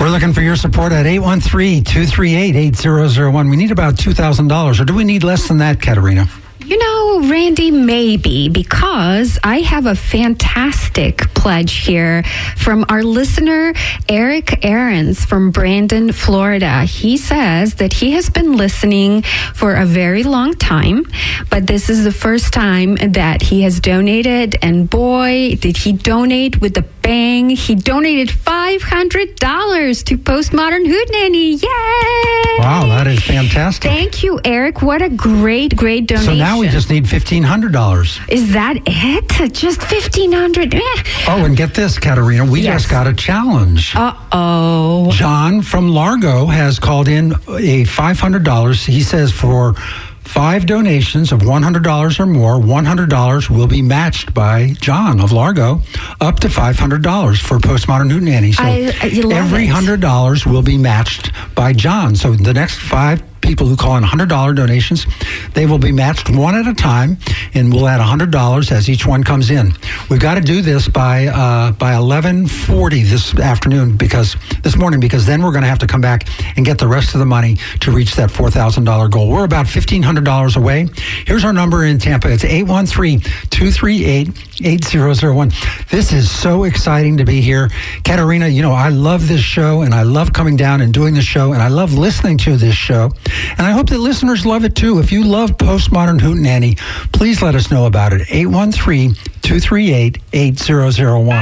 We're looking for your support at 813-238-8001. We need about $2,000, or do we need less than that, Katerina? You know, Randy, maybe, because I have a fantastic pledge here from our listener, Eric Aarons from Brandon, Florida. He says that he has been listening for a very long time, but this is the first time that he has donated, and boy, did he donate with a bang. He donated $500 to Postmodern Hootenanny. Yay! Wow, that is fantastic. Thank you, Eric. What a great donation. So now we just need $1,500. Is that it? Just $1,500? Oh, and get this, Katerina. We just got a challenge. Uh-oh. John from Largo has called in a $500. He says for 5 donations of $100 or more, $100 will be matched by John of Largo, up to $500 for Postmodern Hootenanny. So every $100 will be matched by John. So the next 5 people who call in $100 donations, they will be matched one at a time, and we'll add $100 as each one comes in. We've got to do this by 11:40 this morning, because then we're going to have to come back and get the rest of the money to reach that $4,000 goal. We're about $1,500 away. Here's our number in Tampa. It's 813-238-8001. This is so exciting to be here. Katerina, you know, I love this show, and I love coming down and doing the show, and I love listening to this show. And I hope that listeners love it too. If you love Postmodern Hootenanny, please let us know about it. 813-238-8001.